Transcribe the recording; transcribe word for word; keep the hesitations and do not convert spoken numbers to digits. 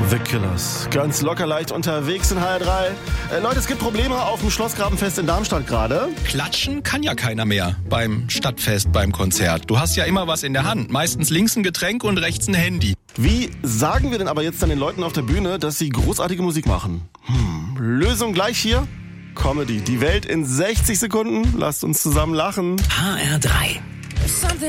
The Killers. Ganz locker leicht unterwegs in H R drei. Äh, Leute, es gibt Probleme auf dem Schlossgrabenfest in Darmstadt gerade. Klatschen kann ja keiner mehr beim Stadtfest, beim Konzert. Du hast ja immer was in der Hand. Meistens links ein Getränk und rechts ein Handy. Wie sagen wir denn aber jetzt dann den Leuten auf der Bühne, dass sie großartige Musik machen? Hm, Lösung gleich hier. Comedy. Die Welt in sechzig Sekunden. Lasst uns zusammen lachen. H R drei.